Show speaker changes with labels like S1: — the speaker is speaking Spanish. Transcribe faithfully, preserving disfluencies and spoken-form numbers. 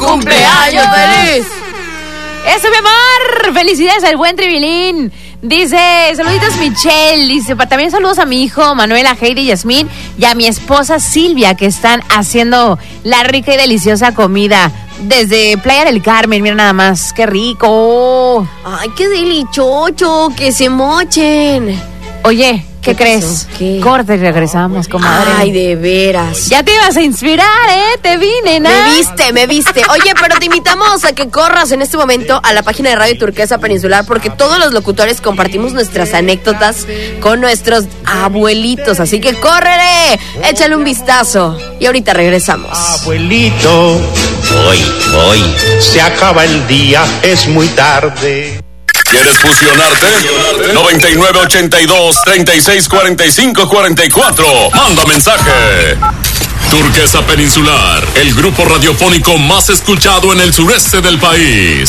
S1: ¡Cumpleaños feliz!
S2: ¡Eso, mi amor! ¡Felicidades al buen Tribilín! Dice, saluditos Michelle, dice, también saludos a mi hijo Manuela, Heidi y Yasmín y a mi esposa Silvia, que están haciendo la rica y deliciosa comida desde Playa del Carmen. Mira nada más, qué rico.
S1: Ay, qué delichocho, que se mochen.
S2: Oye, ¿qué, ¿Qué crees?
S1: ¿Qué?
S2: Corte y regresamos, comadre.
S1: Ay, de veras.
S2: Ya te ibas a inspirar, ¿eh? Te vine, ¿no?
S1: Me viste, me viste. Oye, pero te invitamos a que corras en este momento a la página de Radio Turquesa Peninsular, porque todos los locutores compartimos nuestras anécdotas con nuestros abuelitos. Así que córrele, échale un vistazo. Y ahorita regresamos.
S3: Abuelito, hoy, hoy, se acaba el día, es muy tarde.
S4: ¿Quieres fusionarte? noventa y nueve ochenta y dos, treinta y seis cuarenta y cinco cuarenta y cuatro. Manda mensaje. Turquesa Peninsular, el grupo radiofónico más escuchado en el sureste del país.